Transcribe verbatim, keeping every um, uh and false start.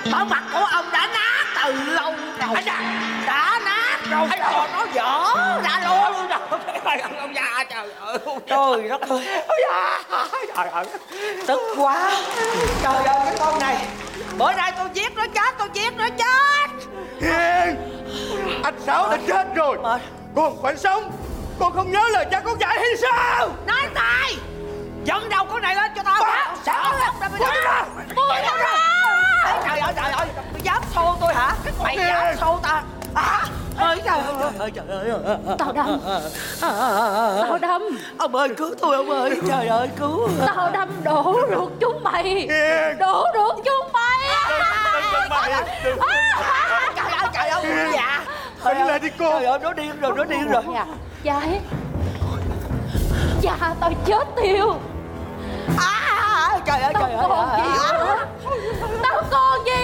Bảo mặt của ông đã nát từ lâu rồi. Đã nát rồi. Anh còn nó vỡ ra luôn. Ông già trời ơi. Trời đất ơi. Trời ơi. Tức quá. Trời ơi cái con này. Bữa nay tôi giết nó chết. Tôi giết nó chết. Hiền, anh Sáu đã chết rồi. Con phải sống. Con không nhớ lời cha con dạy hay sao? Nói tài. Dẫn đầu con này lên cho tao. Sợ lắm. Buông ra. Buông ra. Trời ơi trời ơi. Mày dám xô tôi hả? Mày dám xô ta hả? Ơi trời ơi trời ơi. Tao đâm. Tao đâm. Ông ơi cứu tôi ông ơi. Trời ơi cứu. Tao đâm đổ ruột chúng mày. Đổ ruột chúng mày. Mày Trời ơi trời ơi. Dạ. Tỉnh lại đi cô. Trời ơi nó điên rồi nó điên rồi. Dạ. Dạ tao chết tiêu. À trời ơi trời ơi. Tao còn gì nữa. Tao còn gì